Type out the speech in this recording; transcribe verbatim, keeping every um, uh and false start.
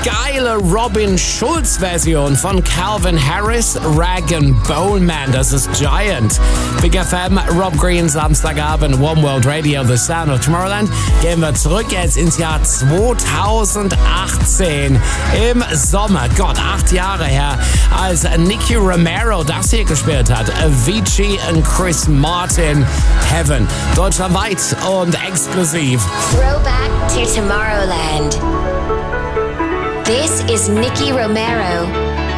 geile Robin Schulz-Version von Calvin Harris, Rag and Bone Man, das ist Giant. Big F M, Rob Green, Samstagabend, One World Radio, The Sound of Tomorrowland. Gehen wir zurück jetzt ins Jahr zweitausendachtzehn. Im Sommer, Gott, acht Jahre her, als Nicky Romero das hier gespielt hat. Avicii und Chris Martin, Heaven. Deutschlandweit und exklusiv. Throwback to Tomorrowland. This is Nicky Romero.